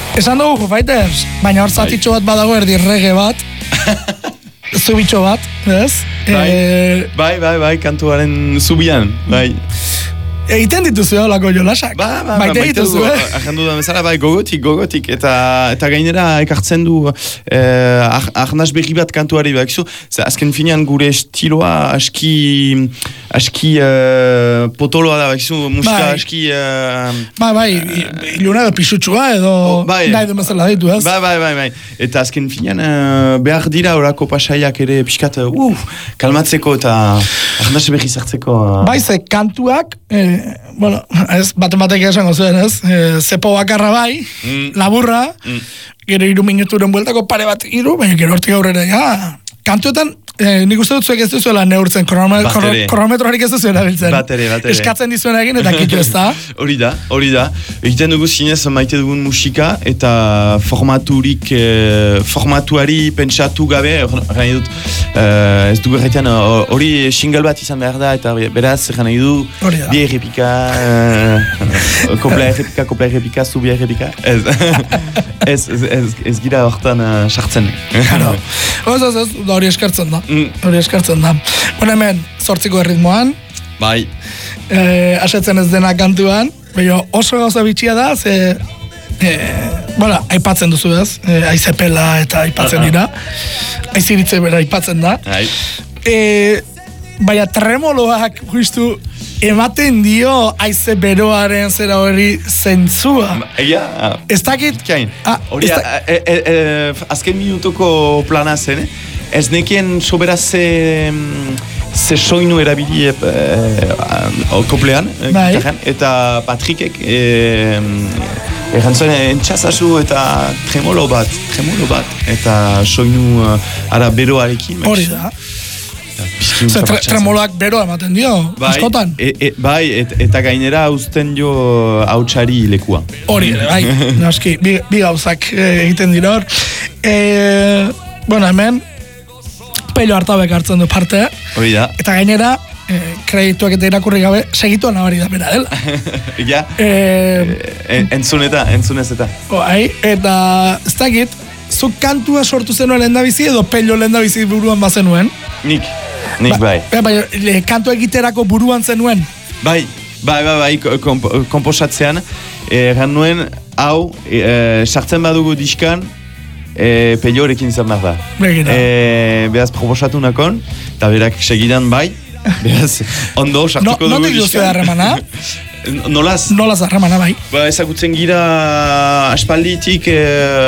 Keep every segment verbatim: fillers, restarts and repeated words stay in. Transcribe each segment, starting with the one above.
Esan dugu, Foo Fighters, baina hor zatitxo bat badago erdi reggae bat. Zubitxo bat, ez? Bai, e... bai, bai, bai, kantuaren zubian, bai. Egiten dituzu holako jolasak. Ba, ba, Baite dituzu, eh? Agendu da bezala, bai, gogotik, gogotik, eta eta gainera ekartzen du eh, arnaz berri bat kantuari, bai, zu, azken finean gure estiloa aski, aski uh, potoloa da, bai, zu, musika bai. Aski... Uh, bai, bai, iluna da pisutsua edo oh, bai. Nahi du mazela ditu, ez? Bai, bai, bai, bai, eta azken finean uh, behar dira orako pasaiak ere pixkat, uh, kalmatzeko eta arnaz berri zartzeko. Uh. Bai, ze kantuak... Eh, bueno, ez, bat-batek esango zuen, ez? E, zepo bakarra bai, mm. laburra, mm. gero iru minuturen bueltako pare bat iru, baina gero hortik aurrera, ja, kantuetan, e, nik uste dut zuek ez duzuela neurtzen, kronometroarik ez duzuela biltzen. Batere, batere. Eskatzen dizuen egin eta kitu ez da. Hori da, hori da. Egiten dugu zinez maite dugun musika eta formaturik, eh, formatuari pentsatu gabe, gana dut, eh, ez dugu erretean hori single bat izan behar da, eta beraz, gana du, bi errepika, eh, kopla errepika, kopla errepika, zubi errepika. Ez, ez, ez, ez, ez gira hortan sartzen. Claro. Ez, ez, ez, hori eskartzen da. Hori eskartzen da. Bona hemen, zortziko erritmoan. Bai. Eh, asetzen ez dena kantuan. Baina oso gauza bitxia da, ze... Eh, bueno, aipatzen duzu ez. Eh, aizepela eta aipatzen dira. Aiziritze bera aipatzen da. Bai. Eh, baina tremoloak justu ematen dio aize beroaren zera hori zentzua. Egia? Ez dakit... Kain. Hori, azken minutuko plana zen, eh? Ez nekien sobera ze, ze soinu erabili e, e, koplean, bai. Eta Patrickek e, egan zuen entxazazu eta tremolo bat, tremolo bat, eta soinu ara beroarekin. Hori da. Zer, tre, tremoloak beroa ematen dio, bai, askotan. E, e, bai, et, eta gainera uzten jo hautsari lekua. Hori, bai, naski, bi, bi gauzak egiten dira hor. E, bueno, hemen, Pello Artabek hartzen du parte. Hori da. Eta gainera, eh, kredituak eta irakurri gabe, segituan nabari da bera dela. Ja, eh, en, entzun eta, entzunez eta. Bai, eta ez dakit, zuk kantua sortu zenuen lehendabizi edo Pello lehendabizi buruan bazenuen? Nik, nik ba, bai. Bai, bai, kantua egiterako buruan zenuen? Bai, bai, bai, bai, komp komposatzean, erran nuen, hau, e, sartzen badugu diskan, E, Pellorekin izan behar da. Begira. E, behaz proposatu nakon, eta berak segidan bai, behaz ondo sartuko no, dugu diskan. Notik duzu harremana? Nolaz? Nolaz harremana bai. Ba, ezagutzen gira aspalditik e,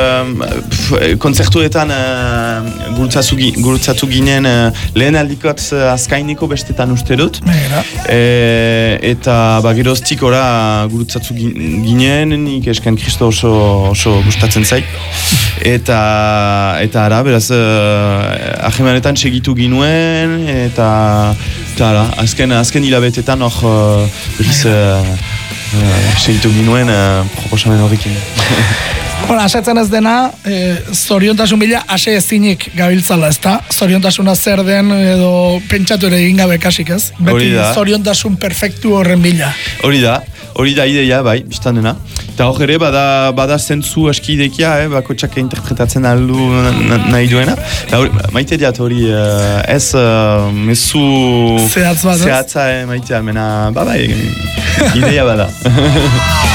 kontzertuetan e, gurutzatu ginen e, lehen aldikot azkaineko bestetan uste dut. Begira. E, eta ba, geroztik ora gurutzatu ginen, nik esken Kristo oso, oso gustatzen zait. Eta, eta ara, beraz, uh, ahemanetan segitu ginuen, eta, eta ara, azken, azken hilabetetan hor uh, berriz uh, uh, segitu ginuen uh, proposamen horrekin. Bueno, asetzen ez dena, eh, zoriontasun bila ase ezinik gabiltzala, ezta? Zoriontasuna zer den edo pentsatu ere egin gabe kasik, ez? Beti zoriontasun perfektu horren bila. Hori da, hori da ideia, bai, biztan dena. Eta hor ere, bada, bada zentzu aski idekia, eh, bako txake interpretatzen aldu nahi duena. Hori, maite diat hori, uh, ez uh, mezu... Zehatz bat, ez? Zehatza, eh, maitea, mena, ba, bai, ideia bada.